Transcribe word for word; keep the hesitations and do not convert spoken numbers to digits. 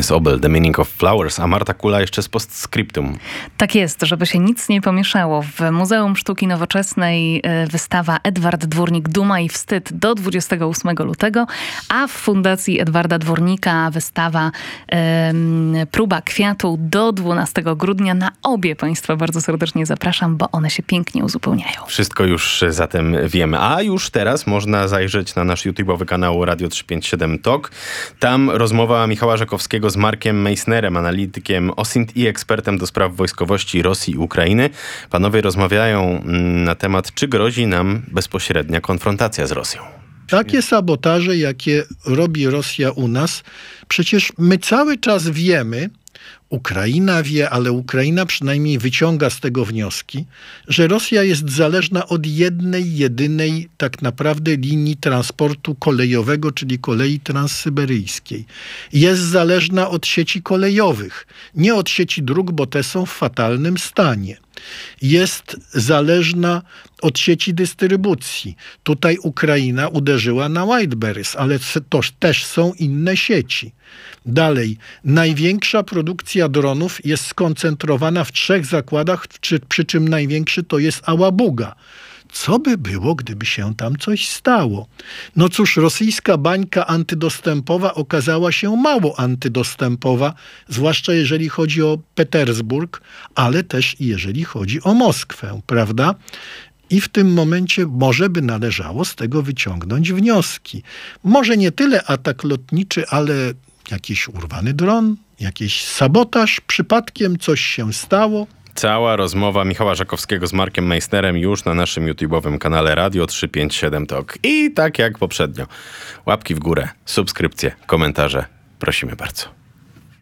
Agnes Obel, The Meaning of Flowers, a Marta Kula jeszcze z postscriptum. Tak jest, żeby się nic nie pomieszało. W Muzeum Sztuki Nowoczesnej wystawa Edward Dwórnik Duma i Wstyd do dwudziestego ósmego lutego, a w Fundacji Edwarda Dwórnika wystawa um, Próba Kwiatu do dwunastego grudnia. Na obie Państwa bardzo serdecznie zapraszam, bo one się pięknie uzupełniają. Wszystko już zatem wiemy. A już teraz można zajrzeć na nasz YouTube'owy kanał Radio trzysta pięćdziesiąt siedem Talk. Tam rozmowa Michała Żakowskiego z Markiem Meissnerem, analitykiem O S I N T i ekspertem do spraw wojskowości Rosji i Ukrainy. Panowie rozmawiają na temat, czy grozi nam bezpośrednia konfrontacja z Rosją. Takie sabotaże, jakie robi Rosja u nas, przecież my cały czas wiemy, Ukraina wie, ale Ukraina przynajmniej wyciąga z tego wnioski, że Rosja jest zależna od jednej, jedynej tak naprawdę linii transportu kolejowego, czyli kolei transsyberyjskiej. Jest zależna od sieci kolejowych, nie od sieci dróg, bo te są w fatalnym stanie. Jest zależna od sieci dystrybucji. Tutaj Ukraina uderzyła na Whiteberries, ale to też są inne sieci. Dalej, największa produkcja dronów jest skoncentrowana w trzech zakładach, przy, przy czym największy to jest Ałabuga. Co by było, gdyby się tam coś stało? No cóż, rosyjska bańka antydostępowa okazała się mało antydostępowa, zwłaszcza jeżeli chodzi o Petersburg, ale też i jeżeli chodzi o Moskwę, prawda? I w tym momencie może by należało z tego wyciągnąć wnioski. Może nie tyle atak lotniczy, ale jakiś urwany dron, jakiś sabotaż, przypadkiem coś się stało. Cała rozmowa Michała Żakowskiego z Markiem Meissnerem już na naszym YouTube'owym kanale Radio trzysta pięćdziesiąt siedem Talk. I tak jak poprzednio, łapki w górę, subskrypcje, komentarze. Prosimy bardzo.